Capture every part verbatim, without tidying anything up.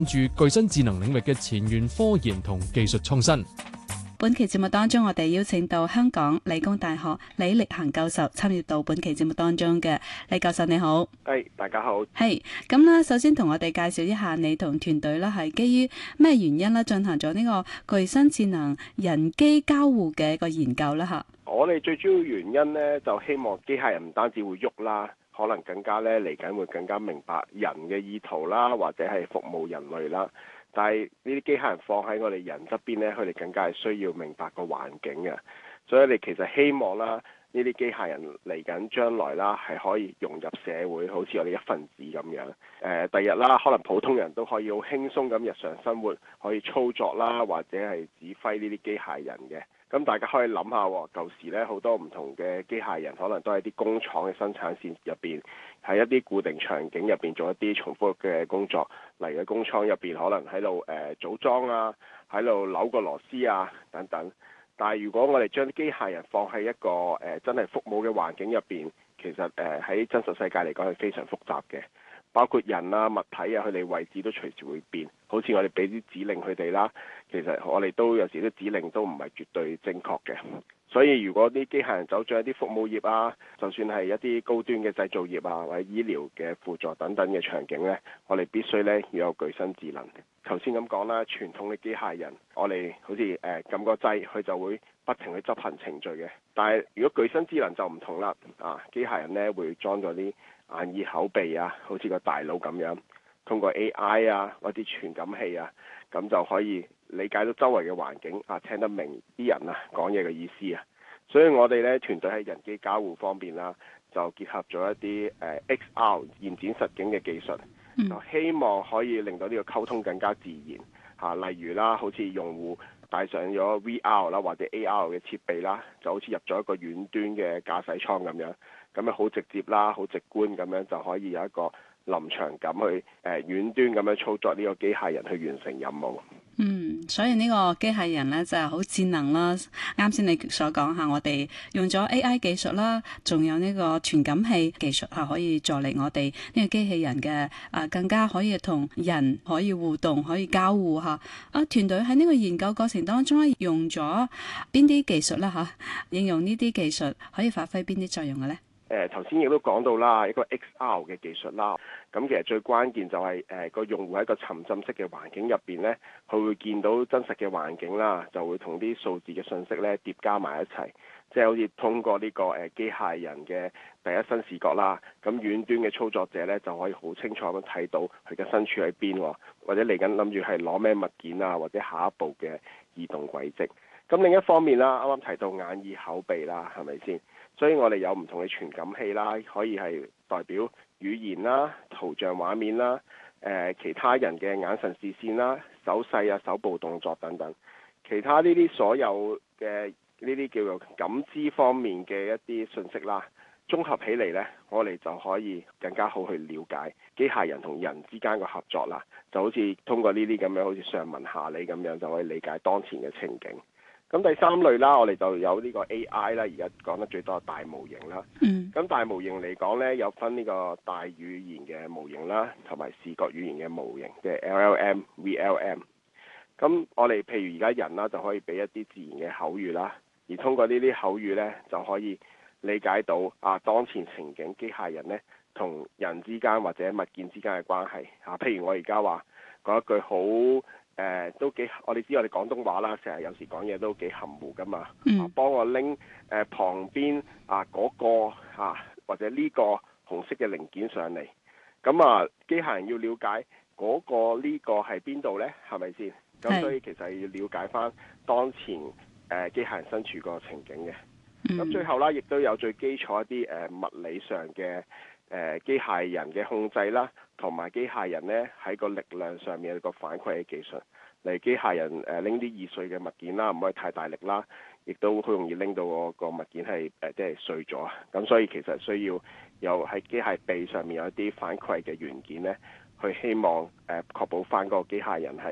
住具身智能領域嘅前沿科研同技術創新。 本期節目當中，我哋邀請到香港理工大學李力恒教授參與到本期節目當中嘅。李教授你好。 係、hey, 大家好。 係咁啦，首先同我哋介紹一下你同團隊啦，係基於咩原因咧進行咗呢個具身智能人機交互嘅一個研究啦？吓， 我哋最主要原因呢，就希望機械人唔單止會喐啦，可能更加咧嚟緊會更加明白人嘅意圖啦，或者係服務人類啦。但係呢啲機械人放喺我哋人側邊呢，佢哋更加係需要明白個環境嘅。所以你其實希望啦，呢啲機械人嚟緊將來啦，係可以融入社會，好似我哋一份子咁樣。誒、呃，第日啦，可能普通人都可以好輕鬆咁日常生活可以操作啦，或者係指揮呢啲機械人嘅。咁大家可以諗下，舊時咧好多唔同嘅機械人，可能都係啲工廠嘅生產線入邊，喺一啲固定場景入邊做一啲重複嘅工作。例如工廠入邊可能喺度誒組裝啊，喺度扭個螺絲啊等等。但係如果我哋將啲機械人放喺一個誒、呃、真係服務嘅環境入邊，其實誒喺、呃、真實世界嚟講係非常複雜嘅。包括人啊、物體啊，佢哋位置都隨時會變。好似我哋俾啲指令佢哋啦，其實我哋都有時啲指令都唔係絕對正確嘅。所以如果啲機械人走咗一啲服務業啊，就算係一啲高端嘅製造業啊，或者醫療嘅輔助等等嘅場景呢，我哋必須呢要有具身智能。頭先咁講啦，傳統嘅機械人，我哋好似誒撳個掣，佢就會不停去執行程序嘅。但係如果具身智能就唔同啦，啊機械人呢會裝咗啲眼耳口鼻啊，好似個大腦咁樣，通過 A I 啊或者傳感器啊，咁就可以理解到周圍嘅環境啊，聽得明啲人啊講嘢嘅意思啊。所以我哋咧團隊喺人機交互方面啦，就結合咗一啲誒、呃、X R 現展實境嘅技術，就希望可以令到呢個溝通更加自然嚇、啊。例如啦，好似用戶戴上咗 V R 啦或者 A R 嘅設備啦，就好似入咗一個遠端嘅駕駛艙咁樣，咁樣好直接啦，好直觀咁樣就可以有一個臨場感去誒、呃、遠端咁樣操作呢個機械人去完成任務。 嗯，所以呢個機械人呢就係好智能啦。啱先你所講下，我哋用咗 A I 技術啦，仲有呢個傳感器技術係可以助力我哋呢個機器人嘅啊，更加可以同人可以互動，可以交互吓。啊，團隊喺呢個研究過程當中咧，用咗邊啲技術啦吓？應用呢啲技術可以發揮邊啲作用嘅呢？ 誒頭先亦都講到啦，一個 X R 嘅技術啦，咁其實最關鍵就係誒個用戶喺個沉浸式嘅環境入邊呢，佢會見到真實嘅環境啦，就會同啲數字嘅信息呢疊加埋一齊，即係好似通過呢個誒機械人嘅第一身視覺啦，咁遠端嘅操作者呢，就可以好清楚咁睇到佢嘅身處喺邊，或者嚟緊諗住係攞咩物件啊，或者下一步嘅移動軌跡。咁另一方面啦，啱啱提到眼耳口鼻啦，係咪先？所以我哋有唔同嘅傳感器啦，可以係代表語言啦、圖像畫面啦、誒、呃、其他人嘅眼神視線啦、手勢啊、手部動作等等，其他呢啲所有嘅呢啲叫做感知方面嘅一啲信息啦，綜合起嚟呢，我哋就可以更加好去了解機械人同人之間嘅合作啦，就好似通過呢啲咁樣，好似上文下理咁樣，就可以理解當前嘅情景。咁第三類啦，我哋就有呢個 A I 啦，而家講得最多係大模型啦。嗯。咁大模型嚟講呢，有分呢個大語言嘅模型啦，同埋視覺語言嘅模型，即係 L L M、V L M。咁我哋譬如而家人啦，就可以俾一啲自然嘅口語啦，而通過呢啲口語呢，就可以理解到啊當前情景機械人呢同人之間或者物件之間嘅關係。啊，譬如我而家話講一句好。誒、呃、都幾，我哋知我哋廣東話啦，成日有時講嘢都幾含糊噶嘛。嗯、啊，幫我拎誒、呃、旁邊啊嗰、那個啊或者呢個紅色嘅零件上嚟。咁啊，機械人要了解嗰、那個呢、這個係邊度呢？係咪先？咁所以其實要了解翻當前誒、呃、機械人身處個情景嘅。咁、嗯、最後啦，亦都有最基礎一啲誒、呃、物理上嘅。誒、呃、機械人嘅控制啦，同埋機械人呢喺個力量上面有個反饋嘅技術。例如機械人誒拎啲易碎嘅物件啦，唔可以太大力啦，亦都好容易拎到個個物件係誒即係碎咗。咁所以其實需要有喺機械臂上面有一啲反饋嘅元件呢，去希望誒、呃、確保翻嗰個機械人係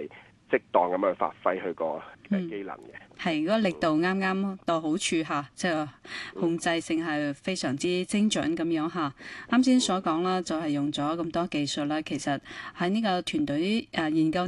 適當咁樣去發揮佢個機能嘅。 係、嗯，如果力度啱啱到好處嚇，即係控制性係非常之精準咁樣嚇。啱先所講啦，就係用咗咁多技術啦，其實喺呢個團隊誒研究